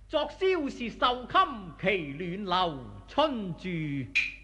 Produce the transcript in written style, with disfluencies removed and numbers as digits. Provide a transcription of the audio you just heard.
昨宵是壽衾其暖流春住。